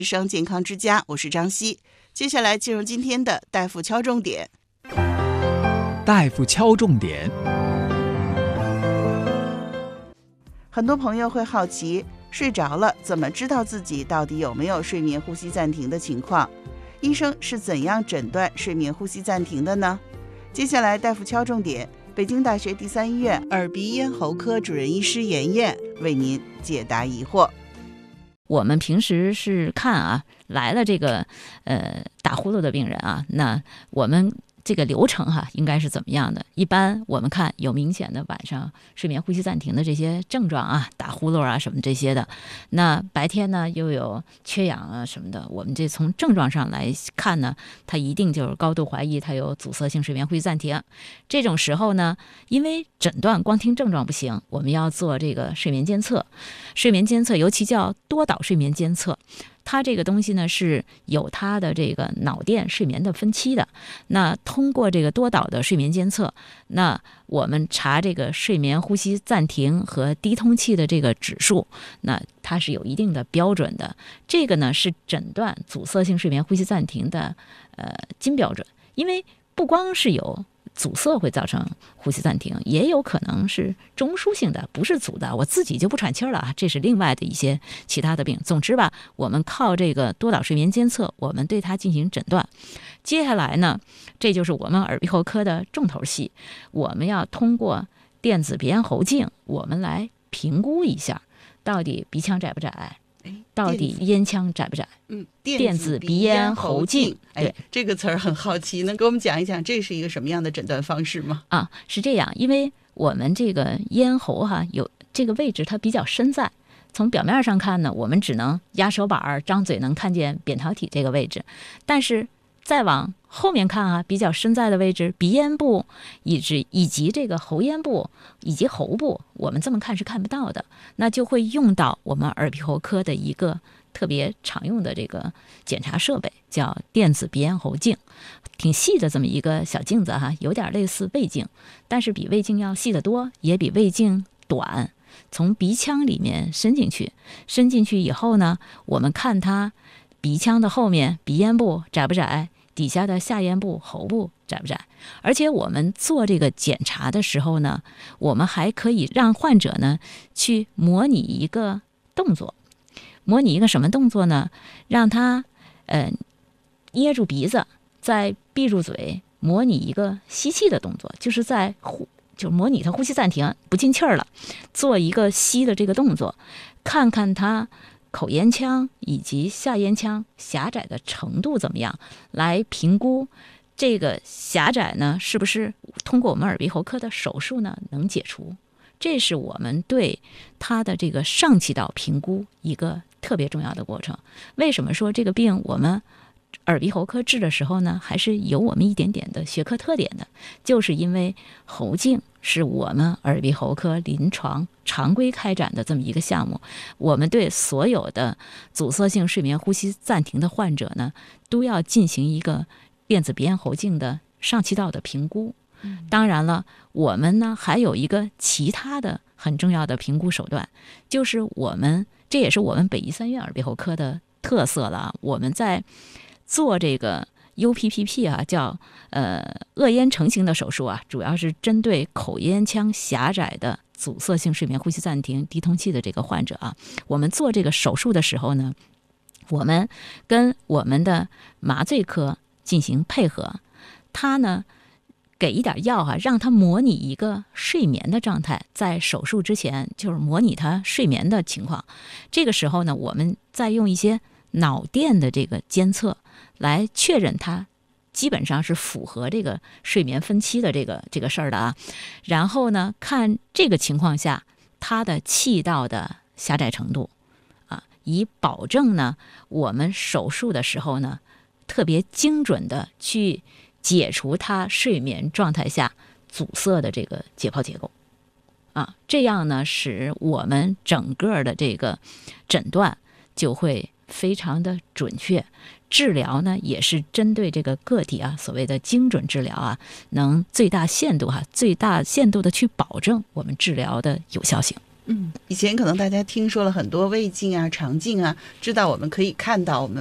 医生健康之家，我是张希。接下来进入今天的大夫敲重点。 大夫敲重点。 很多朋友会好奇，睡着了怎么知道自己到底有没有睡眠呼吸暂停的情况？医生是怎样诊断睡眠呼吸暂停的呢？接下来大夫敲重点，北京大学第三医院耳鼻咽喉科主任医师妍妍为您解答疑惑。 我们平时是看来了这个打呼噜的病人那我们这个流程应该是怎么样的？一般我们看有明显的晚上睡眠呼吸暂停的这些症状打呼噜什么这些的，那白天呢又有缺氧什么的，我们这从症状上来看呢，他一定就是高度怀疑他有阻塞性睡眠呼吸暂停。这种时候呢，因为诊断光听症状不行，我们要做这个睡眠监测。睡眠监测尤其叫多导睡眠监测，它这个东西呢是有它的这个脑电睡眠的分期的。那通过这个多导的睡眠监测，那我们查这个睡眠呼吸暂停和低通气的这个指数，那它是有一定的标准的。这个呢是诊断阻塞性睡眠呼吸暂停的金标准。因为不光是有阻塞会造成呼吸暂停，也有可能是中枢性的，不是阻的，我自己就不喘气了这是另外的一些其他的病。总之吧，我们靠这个多导睡眠监测，我们对它进行诊断。接下来呢，这就是我们耳鼻喉科的重头戏，我们要通过电子鼻咽喉镜，我们来评估一下到底鼻腔窄不窄，到底咽腔窄不窄。电子鼻咽喉镜。对， 这个词儿很好奇，能给我们讲一讲这是一个什么样的诊断方式吗？ 是这样，因为我们这个咽喉有这个位置它比较深在，从表面上看呢，我们只能压手板张嘴能看见扁桃体这个位置，但是再往后面看比较深在的位置，鼻咽部以及这个喉咽部以及喉部，我们这么看是看不到的。那就会用到我们耳鼻喉科的一个特别常用的这个检查设备，叫电子鼻咽喉镜，挺细的这么一个小镜子有点类似胃镜，但是比胃镜要细得多，也比胃镜短。从鼻腔里面伸进去以后呢，我们看它鼻腔的后面鼻咽部窄不窄，底下的下咽部喉部窄不窄。而且我们做这个检查的时候呢，我们还可以让患者呢去模拟一个动作。模拟一个什么动作呢？让他捏住鼻子，再闭住嘴，模拟一个吸气的动作，就是就模拟他呼吸暂停不进气儿了，做一个吸的这个动作，看看他口咽腔以及下咽腔狭窄的程度怎么样，来评估这个狭窄呢是不是通过我们耳鼻喉科的手术呢能解除。这是我们对他的这个上气道评估一个特别重要的过程。为什么说这个病我们耳鼻喉科治的时候呢，还是有我们一点点的学科特点的？就是因为喉镜是我们耳鼻喉科临床常规开展的这么一个项目，我们对所有的阻塞性睡眠呼吸暂停的患者呢，都要进行一个电子鼻咽喉镜的上气道的评估。当然了，我们呢还有一个其他的很重要的评估手段，就是这也是我们北医三院耳鼻喉科的特色了。我们在做这个 UPPP 叫腭咽成型的手术主要是针对口咽腔狭窄的阻塞性睡眠呼吸暂停低通气的这个患者我们做这个手术的时候呢，我们跟我们的麻醉科进行配合，他呢给一点药让他模拟一个睡眠的状态，在手术之前就是模拟他睡眠的情况。这个时候呢，我们再用一些脑电的这个监测来确认他基本上是符合这个睡眠分期的这个事儿的然后呢，看这个情况下他的气道的狭窄程度以保证呢我们手术的时候呢特别精准的去解除他睡眠状态下阻塞的这个解剖结构这样呢使我们整个的这个诊断就会非常的准确，治疗呢也是针对这个个体所谓的精准治疗能最大限度的去保证我们治疗的有效性。 以前可能大家听说了很多胃镜啊、肠镜啊，知道我们可以看到我们